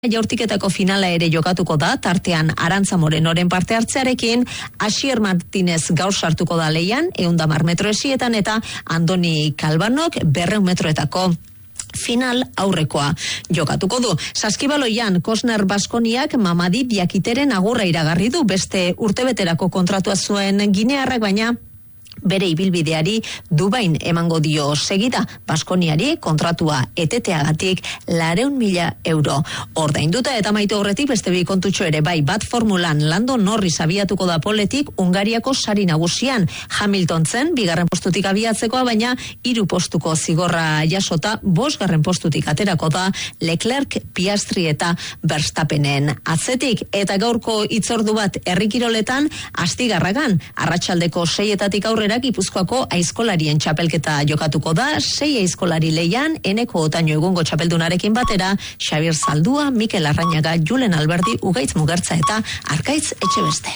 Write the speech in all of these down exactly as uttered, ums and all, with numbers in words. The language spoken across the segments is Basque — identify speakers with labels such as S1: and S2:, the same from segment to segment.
S1: Jaurtiketako finala ere jokatuko da, tartean Arantza Morenoren parte hartzearekin, Asier Martinez gaur sartuko da leian, ehun hamar metro esietan, eta Andoni Kalbanok berrehun metroetako final aurrekoa jokatuko du. Saskibaloian, Kosner Baskoniak Mamadi Diakiteren agurra iragarri du, beste urtebeterako kontratua zuen ginearrak, baina bere ibilbideari Dubain emango dio segida. Baskoniari kontratua eteteagatik lareun mila euro ordainduta, eta maitu horretik beste bi kontutxo ere bai. Bat formulan, Lando Norris abiatuko da poletik Hungariako sari nagusian. Hamilton zen bigarren postutik abiatzekoa, baina hiru postuko zigorra jasota bosgarren postutik aterako da Leclerc, Piastri eta Verstappenen atzetik. Eta gaurko hitzordu bat herrikiroletan, Astigarragan arratsaldeko seietatik aurrera Gipuzkoako aizkolarien txapelketa jokatuko da. Sei aizkolari leian, Eneko Otaño egungo txapeldunarekin batera, Xabier Zaldua, Mikel Arrañaga, Julen Alberdi, Ugaitz Mugertza eta Arkaitz Etxebeste.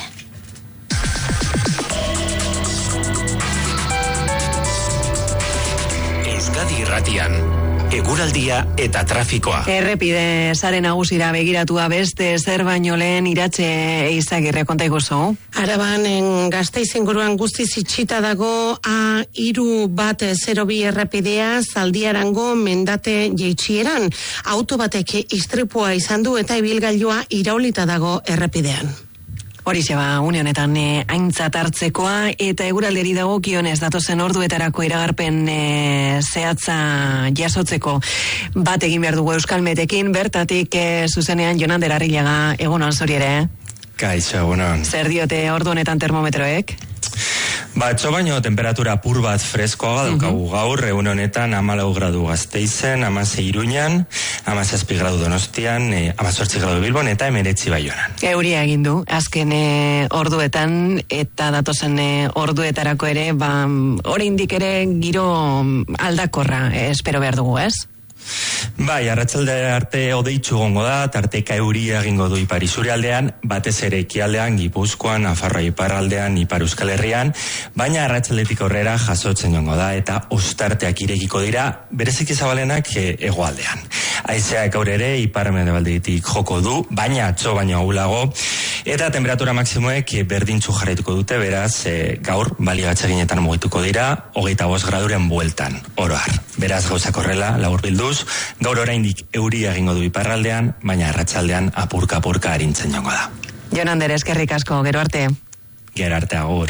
S2: Euskadi Irratian, eguraldia eta trafikoa.
S3: Errepide sare nagusira begiratua beste zer baino lehen Iratxe Eizagirre, konta iguzu.
S4: Araban, en Gasteiz inguruan guztiz itxita dago A hiru bat zero bi errepidea Zaldiarango mendate jeitxieran. Auto batek istripua izan du eta ibilgailua iraulita dago errepidean.
S3: Horixe ba, une honetan e, aintzat hartzekoa, eta eguralderi dagokionez datozen orduetarako iragarpen e, zehatza jasotzeko bat egin behar dugu Euskalmetekin, bertatik e, zuzenean Jonander Arrillaga, egunon zori ere.
S5: Kaixo, egunon.
S3: Zer diote ordu honetan termometroek?
S5: Ba, etxo baino temperatura pur bat freskoaga daukagu gaur, egun honetan hamalau gradu Gasteizen, hamasei Iruñan, hamazazpi gradu Donostian, e, hamazortzi gradu Bilbon eta hemeretzi Baionan.
S3: Euria egin du, azken e, orduetan, eta datozen e, orduetarako ere, ba, oraindik ere giro aldakorra e, espero behar dugu, ez?
S5: Bai, arratsalde arte odeitsu gongo da, tarteka euria egingo du ipar isurialdean, batez ere ekialdean, Gipuzkoan, Nafarroa iparraldean, Ipar Euskal Herrian, baina arratsaldetik aurrera jasotzen joango da, eta ostarteak irekiko dira, bereziki zabalenak e, hegoaldean. Haizeak gaur ere ipar-mendebaldetik joko du, baina atzo baino ahulago, eta temperatura maksimoek berdintzu jarraituko dute, beraz e, gaur balioatseginetan mugituko dira, hogeita bost graduren bueltan, oro har. Beraz gauzak horrela, labur bilduz, gaur oraindik euria egingo du iparraldean, baina arratsaldean apurka-apurka arintzen joango da.
S3: Jonander, eskerrik asko, gero arte.
S5: Gero arte, agur.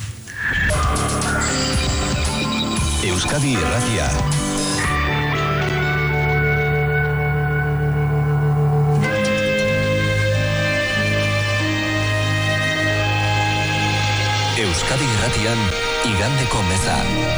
S2: Euskadi Irratia. Euskadi Irratian, igandeko meza.